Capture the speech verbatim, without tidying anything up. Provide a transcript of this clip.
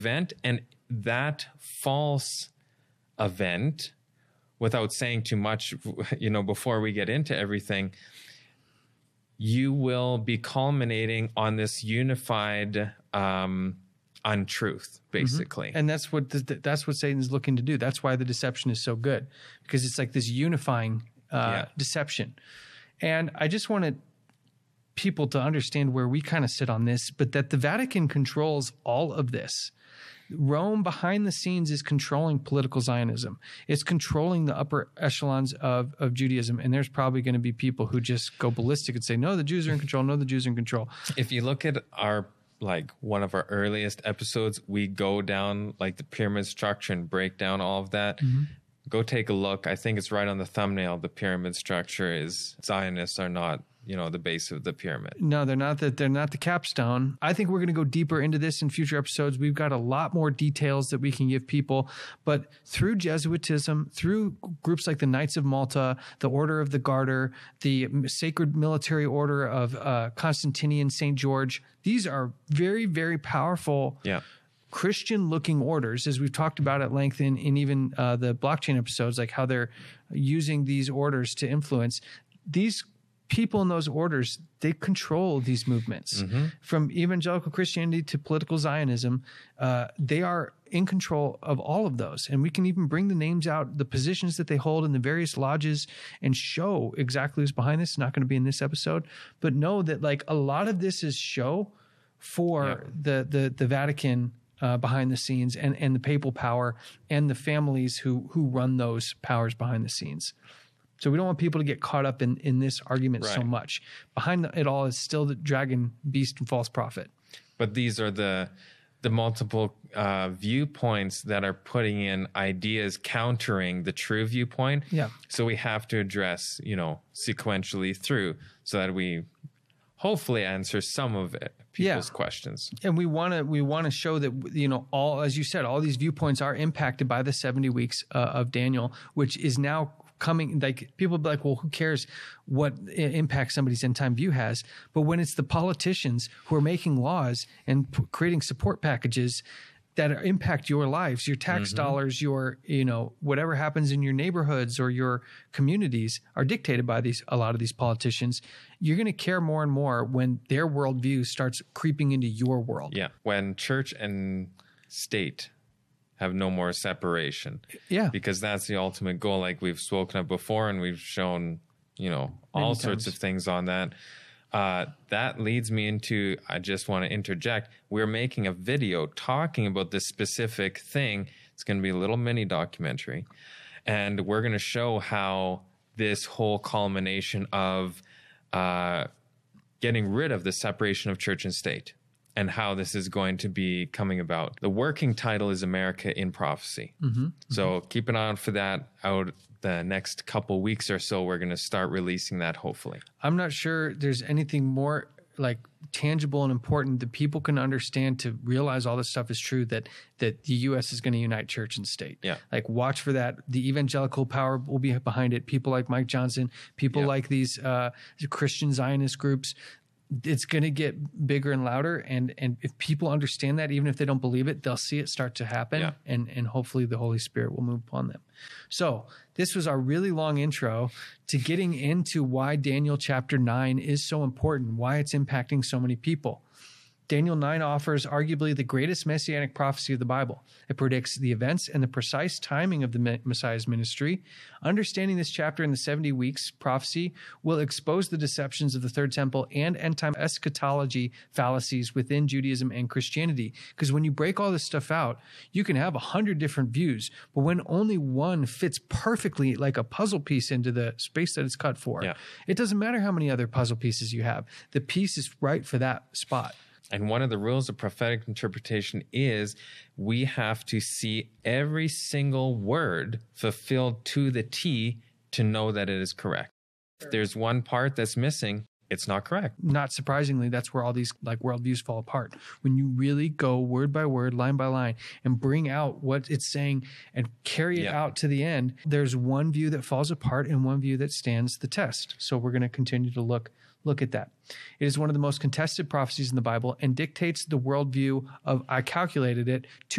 event. And that false event, without saying too much, you know, before we get into everything, you will be culminating on this unified um, untruth, basically. Mm-hmm. And that's what the, that's what Satan's looking to do. That's why the deception is so good, because it's like this unifying uh, yeah. deception. And I just wanted people to understand where we kind of sit on this, but that the Vatican controls all of this. Rome behind the scenes is controlling political Zionism. It's controlling the upper echelons of, of Judaism. And there's probably going to be people who just go ballistic and say, no, the Jews are in control. No, the Jews are in control. If you look at our, like one of our earliest episodes, we go down like the pyramid structure and break down all of that. Mm-hmm. Go take a look. I think it's right on the thumbnail. The pyramid structure is Zionists are not, you know, the base of the pyramid. No, they're not that. They're not the capstone. I think we're going to go deeper into this in future episodes. We've got a lot more details that we can give people, but through Jesuitism, through groups like the Knights of Malta, the Order of the Garter, the Sacred Military Order of uh, Constantinian Saint George, these are very, very powerful yeah. Christian-looking orders, as we've talked about at length in, in even uh, the blockchain episodes, like how they're using these orders to influence. These people in those orders, they control these movements. Mm-hmm. From evangelical Christianity to political Zionism, uh, they are in control of all of those. And we can even bring the names out, the positions that they hold in the various lodges, and show exactly who's behind this. It's not going to be in this episode, but know that like a lot of this is show for yeah. the, the, the Vatican uh, behind the scenes, and, and the papal power and the families who, who run those powers behind the scenes. So we don't want people to get caught up in, in this argument right. so much. Behind it all is still the dragon, beast, and false prophet. But these are the the multiple uh, viewpoints that are putting in ideas countering the true viewpoint. Yeah. So we have to address, you know, sequentially through so that we hopefully answer some of it, people's yeah. questions. And we want to we want to show that, you know, all, as you said, all these viewpoints are impacted by the seventy weeks uh, of Daniel, which is now coming. Like people be like, well, who cares what impact somebody's end time view has? But when it's the politicians who are making laws and p- creating support packages that impact your lives, your tax mm-hmm. dollars, your, you know, whatever happens in your neighborhoods or your communities are dictated by these, a lot of these politicians, you're going to care more and more when their worldview starts creeping into your world. Yeah. When church and state have no more separation. Yeah. Because that's the ultimate goal. Like we've spoken of before, and we've shown, you know, all Many sorts times. of things on that. Uh, that leads me into, I just want to interject. We're making a video talking about this specific thing. It's going to be a little mini documentary. And we're going to show how this whole culmination of uh, getting rid of the separation of church and state, and how this is going to be coming about. The working title is America in Prophecy. Mm-hmm, so mm-hmm. keep an eye out for that. Out the next couple weeks or so, we're going to start releasing that, hopefully. I'm not sure there's anything more like tangible and important that people can understand to realize all this stuff is true, that that the U S is going to unite church and state. Yeah. Like watch for that. The evangelical power will be behind it. People like Mike Johnson, people yeah. like these uh, Christian Zionist groups. It's going to get bigger and louder. And, and if people understand that, even if they don't believe it, they'll see it start to happen. Yeah. And, and hopefully the Holy Spirit will move upon them. So this was our really long intro to getting into why Daniel chapter nine is so important, why it's impacting so many people. Daniel nine offers arguably the greatest messianic prophecy of the Bible. It predicts the events and the precise timing of the Messiah's ministry. Understanding this chapter in the seventy weeks prophecy will expose the deceptions of the Third Temple and end-time eschatology fallacies within Judaism and Christianity. Because when you break all this stuff out, you can have a hundred different views, but when only one fits perfectly like a puzzle piece into the space that it's cut for, yeah. it doesn't matter how many other puzzle pieces you have. The piece is right for that spot. And one of the rules of prophetic interpretation is we have to see every single word fulfilled to the T to know that it is correct. If there's one part that's missing, it's not correct. Not surprisingly, that's where all these like worldviews fall apart. When you really go word by word, line by line, and bring out what it's saying and carry it yeah. out to the end, there's one view that falls apart and one view that stands the test. So we're going to continue to look Look at that. It is one of the most contested prophecies in the Bible and dictates the worldview of, I calculated it,